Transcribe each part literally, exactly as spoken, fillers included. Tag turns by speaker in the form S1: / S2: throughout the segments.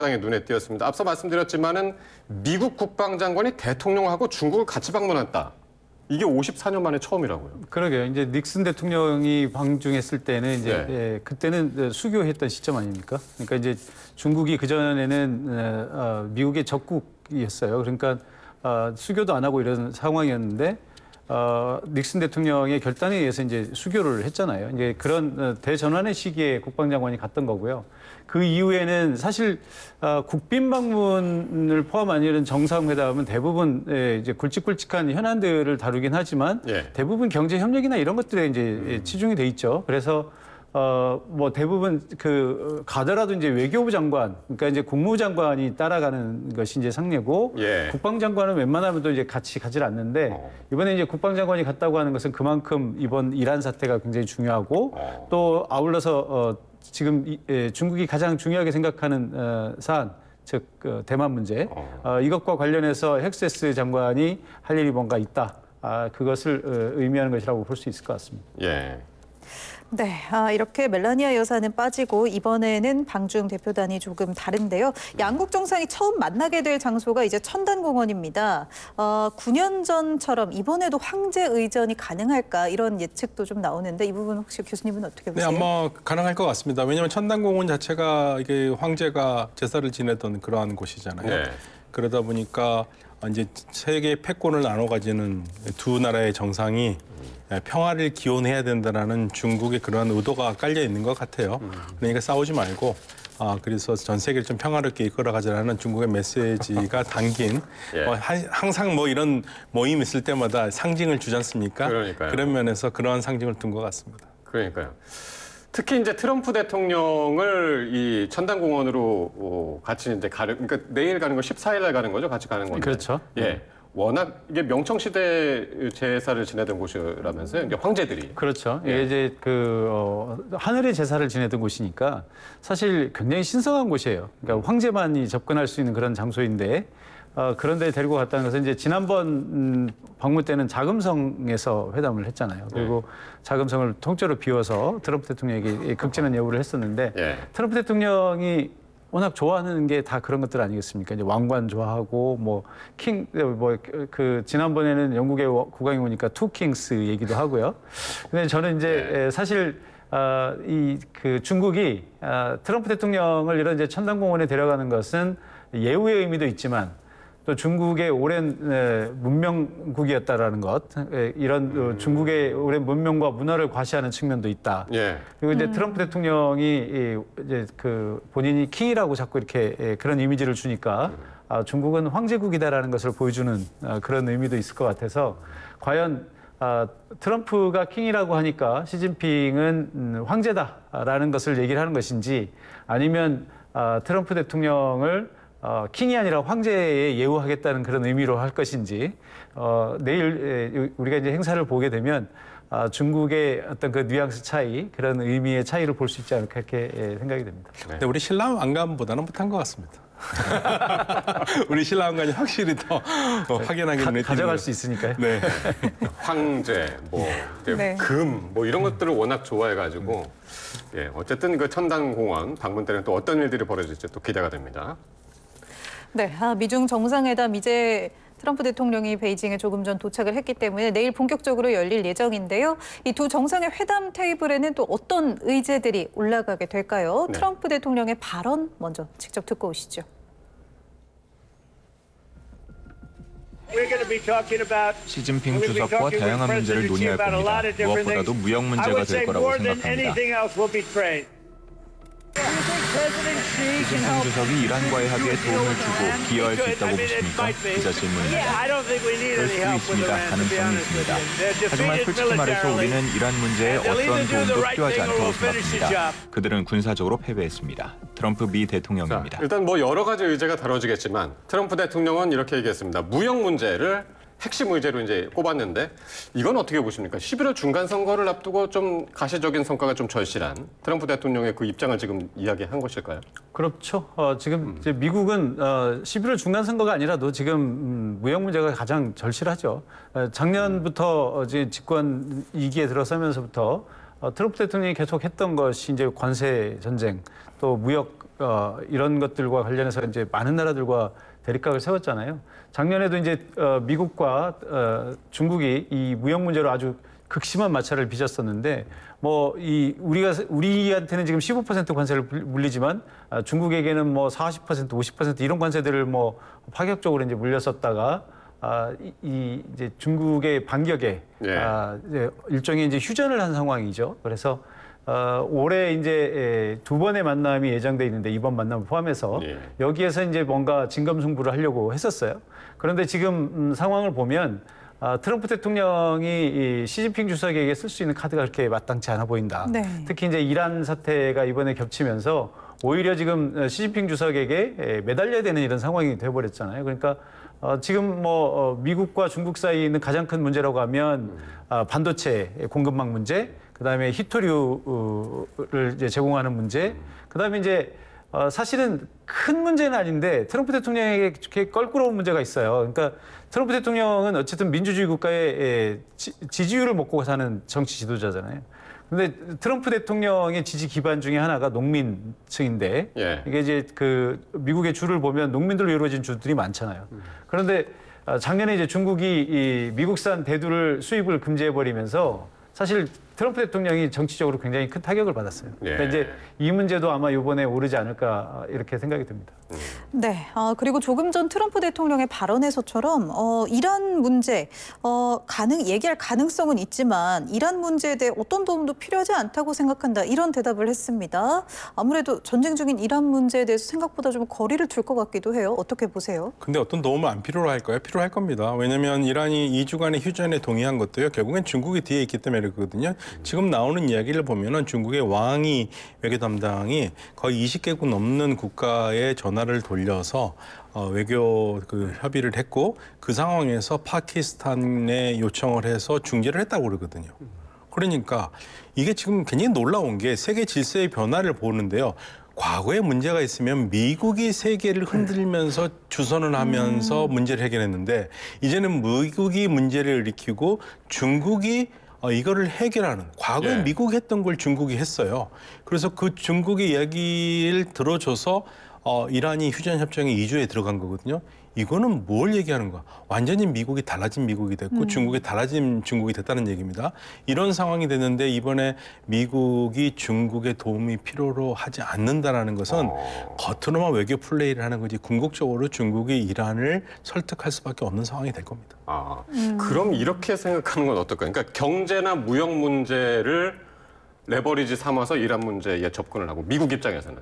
S1: 의 눈에 띄었습니다. 앞서 말씀드렸지만은 미국 국방장관이 대통령하고 중국을 같이 방문했다. 이게 오십사 년 만에 처음이라고요.
S2: 그러게요. 이제 닉슨 대통령이 방중했을 때는 이제
S1: 네.
S2: 예, 그때는 수교했던 시점 아닙니까? 그러니까 이제 중국이 그 전에는 어, 미국의 적국이었어요. 그러니까 어, 수교도 안 하고 이런 상황이었는데 어, 닉슨 대통령의 결단에 의해서 이제 수교를 했잖아요. 이제 그런 대전환의 시기에 국방장관이 갔던 거고요. 그 이후에는 사실 어, 국빈 방문을 포함한 이런 정상회담은 대부분 예, 이제 굵직굵직한 현안들을 다루긴 하지만
S1: 예.
S2: 대부분 경제 협력이나 이런 것들에 이제 음. 치중이 돼 있죠. 그래서 어, 뭐 대부분 그 가더라도 이제 외교부 장관, 그러니까 이제 국무부 장관이 따라가는 것이 이제 상례고
S1: 예.
S2: 국방장관은 웬만하면 또 이제 같이 가질 않는데
S1: 어.
S2: 이번에 이제 국방장관이 갔다고 하는 것은 그만큼 이번 이란 사태가 굉장히 중요하고
S1: 어.
S2: 또 아울러서 어, 지금 이, 예, 중국이 가장 중요하게 생각하는 어, 사안, 즉 그 대만 문제,
S1: 어.
S2: 어, 이것과 관련해서 헥스에스 장관이 할 일이 뭔가 있다. 아, 그것을 어, 의미하는 것이라고 볼 수 있을 것 같습니다.
S1: 예.
S3: 네, 아, 이렇게 멜라니아 여사는 빠지고 이번에는 방중 대표단이 조금 다른데요. 양국 정상이 처음 만나게 될 장소가 이제 천단공원입니다. 어, 구 년 전처럼 이번에도 황제 의전이 가능할까 이런 예측도 좀 나오는데 이 부분 혹시 교수님은 어떻게 보세요?
S4: 네, 아마 가능할 것 같습니다. 왜냐하면 천단공원 자체가 이게 황제가 제사를 지내던 그러한 곳이잖아요.
S1: 네.
S4: 그러다 보니까 이제 세계 패권을 나눠 가지는 두 나라의 정상이 평화를 기원해야 된다라는 중국의 그러한 의도가 깔려 있는 것 같아요. 그러니까 싸우지 말고 아 그래서 전 세계를 좀 평화롭게 이끌어가자라는 중국의 메시지가 담긴
S1: 예.
S4: 어, 하, 항상 뭐 이런 모임 있을 때마다 상징을 주지 않습니까?
S1: 그러니까요.
S4: 그런 면에서 그러한 상징을 둔 것 같습니다.
S1: 그러니까요. 특히 이제 트럼프 대통령을 이 천단공원으로 어, 같이 이제 가는, 그러니까 내일 가는 거 십사 일 날 가는 거죠? 같이 가는 건데.
S2: 그렇죠.
S1: 예. 워낙 이게 명청시대 제사를 지내던 곳이라면서요. 이제 황제들이.
S2: 그렇죠.
S1: 예.
S2: 이게 이제 그 어, 하늘의 제사를 지내던 곳이니까 사실 굉장히 신성한 곳이에요. 그러니까 황제만이 접근할 수 있는 그런 장소인데 어, 그런데 데리고 갔다는 것은 이제 지난번 음, 방문 때는 자금성에서 회담을 했잖아요. 그리고 자금성을 통째로 비워서 트럼프 대통령에게 극진한 여부를 했었는데
S1: 예.
S2: 트럼프 대통령이 워낙 좋아하는 게 다 그런 것들 아니겠습니까? 이제 왕관 좋아하고 뭐 킹 뭐 그 지난번에는 영국의 국왕이 오니까 투 킹스 얘기도 하고요. 근데 저는 이제
S1: 네.
S2: 사실 어, 이 그 중국이 어, 트럼프 대통령을 이런 이제 천단공원에 데려가는 것은 예우의 의미도 있지만 또 중국의 오랜 에, 문명국이었다라는 것, 에, 이런 어, 중국의 오랜 문명과 문화를 과시하는 측면도 있다.
S1: 예.
S2: 그리고 이제 트럼프 대통령이 이, 이제 그 본인이 킹이라고 자꾸 이렇게 에, 그런 이미지를 주니까 아, 중국은 황제국이다라는 것을 보여주는 아, 그런 의미도 있을 것 같아서 과연 아, 트럼프가 킹이라고 하니까 시진핑은 음, 황제다라는 것을 얘기를 하는 것인지 아니면 아, 트럼프 대통령을 어, 킹이 아니라 황제에 예우하겠다는 그런 의미로 할 것인지 어, 내일 에, 우리가 이제 행사를 보게 되면 아, 중국의 어떤 그 뉘앙스 차이 그런 의미의 차이를 볼 수 있지 않을까 이렇게 예, 생각이 됩니다.
S1: 네.
S4: 근데 우리 신랑 왕관보다는 못한 것 같습니다. 우리 신랑 왕관이 확실히 더 어, 확연하게
S2: 가,
S4: 눈에
S2: 가져갈
S4: 띄는
S2: 수 있으니까요.
S4: 네.
S1: 황제, 뭐 이제
S3: 네.
S1: 금, 뭐 이런 것들을 워낙 좋아해가지고 예, 어쨌든 그 천단공원 방문 때는 또 어떤 일들이 벌어질지 또 기대가 됩니다.
S3: 네, 아, 미중 정상회담 이제 트럼프 대통령이 베이징에 조금 전 도착을 했기 때문에 내일 본격적으로 열릴 예정인데요. 이 두 정상의 회담 테이블에는 또 어떤 의제들이 올라가게 될까요?
S1: 네.
S3: 트럼프 대통령의 발언 먼저 직접 듣고 오시죠.
S5: 시진핑 주석과 다양한 문제를 논의할 겁니다. 무엇보다도 무역 문제가 될 거라고 생각합니다. 시진핑 주석이 이란과의 합의에 도움을 주고 기여할 수 있다고 보십니까? 기자 질문입니다. 그럴 수도 있습니다. 가능성이 있습니다. 하지만 솔직히 말해서 우리는 이란 문제에 어떤 도움도 필요하지 않다고 생각합니다. 그들은 군사적으로 패배했습니다. 트럼프 미 대통령입니다.
S1: 자, 일단 뭐 여러 가지 의제가 다뤄지겠지만 트럼프 대통령은 이렇게 얘기했습니다. 무역 문제를 핵심 의제로 이제 꼽았는데 이건 어떻게 보십니까? 십일월 중간 선거를 앞두고 좀 가시적인 성과가 좀 절실한 트럼프 대통령의 그 입장을 지금 이야기한 것일까요?
S2: 그렇죠. 어, 지금 이제 미국은 어, 십일월 중간 선거가 아니라도 지금 음, 무역 문제가 가장 절실하죠. 어, 작년부터 어, 이제 집권 이 기에 들어서면서부터 어, 트럼프 대통령이 계속 했던 것이 이제 관세 전쟁, 또 무역 어, 이런 것들과 관련해서 이제 많은 나라들과 대립각을 세웠잖아요. 작년에도 이제 어, 미국과 어, 중국이 이 무역 문제로 아주 극심한 마찰을 빚었었는데 뭐 이 우리가 우리한테는 지금 십오 퍼센트 관세를 물리지만 아, 중국에게는 뭐 사십 퍼센트, 오십 퍼센트 이런 관세들을 뭐 파격적으로 이제 물렸었다가 아, 이, 이 이제 중국의 반격에
S1: 예.
S2: 아, 이제 일종의 이제 휴전을 한 상황이죠. 그래서 어, 올해 이제 두 번의 만남이 예정돼 있는데 이번 만남을 포함해서
S1: 예.
S2: 여기에서 이제 뭔가 진검승부를 하려고 했었어요. 그런데 지금 음, 상황을 보면 아, 트럼프 대통령이 이 시진핑 주석에게 쓸 수 있는 카드가 그렇게 마땅치 않아 보인다.
S3: 네.
S2: 특히 이제 이란 사태가 이번에 겹치면서 오히려 지금 시진핑 주석에게 매달려야 되는 이런 상황이 돼버렸잖아요. 그러니까 어, 지금 뭐 어, 미국과 중국 사이에 있는 가장 큰 문제라고 하면 아, 반도체 공급망 문제, 그다음에 히토류를 이제 제공하는 문제, 그다음에 이제 어, 사실은 큰 문제는 아닌데 트럼프 대통령에게 이렇게 껄끄러운 문제가 있어요. 그러니까 트럼프 대통령은 어쨌든 민주주의 국가의 지, 지지율을 먹고 사는 정치 지도자잖아요. 근데 트럼프 대통령의 지지 기반 중에 하나가 농민층인데
S1: 예.
S2: 이게 이제 그 미국의 주를 보면 농민들로 이루어진 주들이 많잖아요. 그런데 작년에 이제 중국이 이 미국산 대두를 수입을 금지해 버리면서 사실 트럼프 대통령이 정치적으로 굉장히 큰 타격을 받았어요. 그러니까
S1: 예.
S2: 이제 이 문제도 아마 이번에 오르지 않을까 이렇게 생각이 듭니다.
S3: 네, 어, 그리고 조금 전 트럼프 대통령의 발언에서처럼 어, 이란 문제 어, 가능 얘기할 가능성은 있지만 이란 문제에 대해 어떤 도움도 필요하지 않다고 생각한다 이런 대답을 했습니다. 아무래도 전쟁 중인 이란 문제에 대해서 생각보다 좀 거리를 둘 것 같기도 해요. 어떻게 보세요?
S4: 근데 어떤 도움은 안 필요로 할까요? 필요할 겁니다. 왜냐하면 이란이 이 주간의 휴전에 동의한 것도요. 결국엔 중국이 뒤에 있기 때문에 그렇거든요. 지금 나오는 이야기를 보면은 중국의 왕이 외교 담당이 거의 이십 개국 넘는 국가에 전화를 돌려서 어, 외교 그 협의를 했고 그 상황에서 파키스탄에 요청을 해서 중재를 했다고 그러거든요. 그러니까 이게 지금 굉장히 놀라운 게 세계 질서의 변화를 보는데요. 과거에 문제가 있으면 미국이 세계를 흔들면서 주선을 하면서 문제를 해결했는데 이제는 미국이 문제를 일으키고 중국이 어, 이거를 해결하는 과거에
S1: 예.
S4: 미국이 했던 걸 중국이 했어요. 그래서 그 중국의 이야기를 들어줘서 어, 이란이 휴전 협정에 이 주에 들어간 거거든요. 이거는 뭘 얘기하는 거야? 완전히 미국이 달라진 미국이 됐고
S3: 음.
S4: 중국이 달라진 중국이 됐다는 얘기입니다. 이런 상황이 됐는데 이번에 미국이 중국의 도움이 필요로 하지 않는다라는 것은
S1: 어.
S4: 겉으로만 외교 플레이를 하는 거지 궁극적으로 중국이 이란을 설득할 수밖에 없는 상황이 될 겁니다.
S1: 아, 그럼 이렇게 생각하는 건 어떨까요? 그러니까 경제나 무역 문제를 레버리지 삼아서 이란 문제에 접근을 하고 미국 입장에서는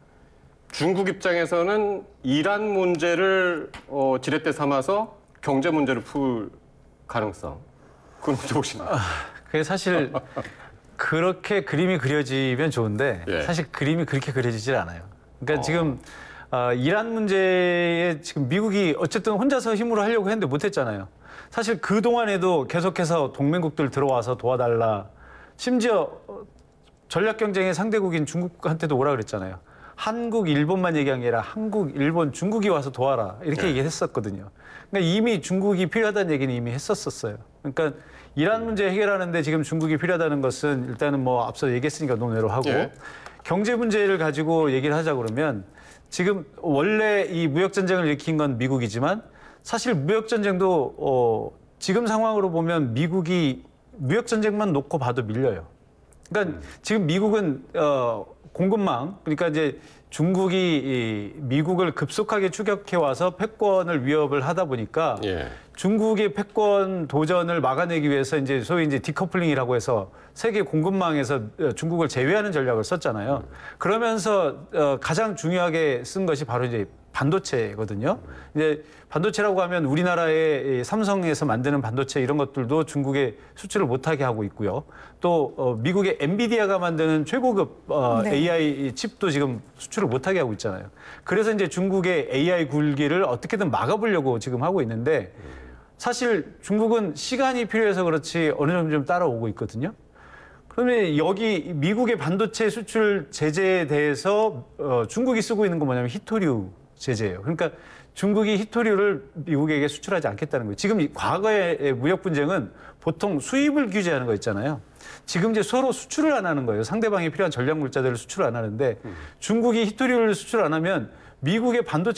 S1: 중국 입장에서는 이란 문제를 어, 지렛대 삼아서 경제 문제를 풀 가능성 그건 어떻게 보시나요?
S2: 아, 그게 사실 그렇게 그림이 그려지면 좋은데
S1: 예.
S2: 사실 그림이 그렇게 그려지질 않아요. 그러니까 지금 어, 이란 문제에 지금 미국이 어쨌든 혼자서 힘으로 하려고 했는데 못했잖아요. 사실 그 동안에도 계속해서 동맹국들 들어와서 도와달라. 심지어 전략 경쟁의 상대국인 중국한테도 오라 그랬잖아요. 한국, 일본만 얘기한 게 아니라 한국, 일본, 중국이 와서 도와라 이렇게
S1: 네.
S2: 얘기했었거든요. 그러니까 이미 중국이 필요하다는 얘기는 이미 했었었어요. 그러니까 이란 문제 해결하는데 지금 중국이 필요하다는 것은 일단은 뭐 앞서 얘기했으니까 논외로 하고
S1: 예.
S2: 경제 문제를 가지고 얘기를 하자 그러면 지금 원래 이 무역 전쟁을 일으킨 건 미국이지만 사실 무역 전쟁도 어, 지금 상황으로 보면 미국이 무역 전쟁만 놓고 봐도 밀려요. 그러니까 지금 미국은 어, 공급망, 그러니까 이제 중국이 이 미국을 급속하게 추격해 와서 패권을 위협을 하다 보니까
S1: 예.
S2: 중국의 패권 도전을 막아내기 위해서 이제 소위 이제 디커플링이라고 해서 세계 공급망에서 중국을 제외하는 전략을 썼잖아요. 그러면서 어, 가장 중요하게 쓴 것이 바로 이제 반도체거든요. 이제 반도체라고 하면 우리나라의 삼성에서 만드는 반도체 이런 것들도 중국에 수출을 못하게 하고 있고요. 또 어, 미국의 엔비디아가 만드는 최고급 어,
S3: 네.
S2: 에이아이 칩도 지금 수출을 못하게 하고 있잖아요. 그래서 이제 중국의 에이아이 굴기를 어떻게든 막아보려고 지금 하고 있는데 사실 중국은 시간이 필요해서 그렇지 어느 정도 좀 따라오고 있거든요. 그러면 여기 미국의 반도체 수출 제재에 대해서 어, 중국이 쓰고 있는 건 뭐냐면 히토류 제재예요. 그러니까 중국이 히토류를 미국에게 수출하지 않겠다는 거예요. 지금 이 과거의 무역 분쟁은 보통 수입을 규제하는 거 있잖아요. 지금 이제 서로 수출을 안 하는 거예요. 상대방이 필요한 전략 물자들을 수출 안 하는데 중국이 히토류를 수출 안 하면 미국의 반도체